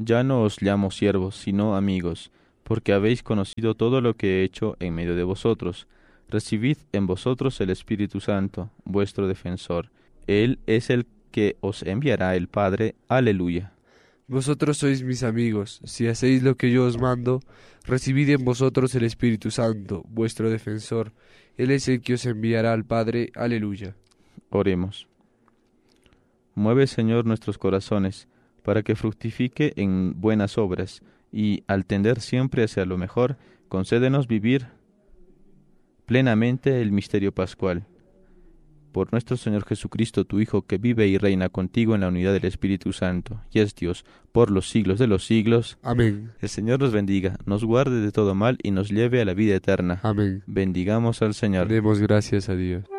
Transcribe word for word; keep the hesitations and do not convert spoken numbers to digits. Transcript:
Ya no os llamo siervos, sino amigos, porque habéis conocido todo lo que he hecho en medio de vosotros. Recibid en vosotros el Espíritu Santo, vuestro defensor. Él es el que os enviará el Padre. Aleluya. Vosotros sois mis amigos, si hacéis lo que yo os mando, recibid en vosotros el Espíritu Santo, vuestro defensor. Él es el que os enviará al Padre. Aleluya. Oremos. Mueve, Señor, nuestros corazones, para que fructifique en buenas obras, y, al tender siempre hacia lo mejor, concédenos vivir plenamente el misterio pascual. Por nuestro Señor Jesucristo, tu Hijo, que vive y reina contigo en la unidad del Espíritu Santo, y es Dios, por los siglos de los siglos. Amén. El Señor nos bendiga, nos guarde de todo mal y nos lleve a la vida eterna. Amén. Bendigamos al Señor. Demos gracias a Dios.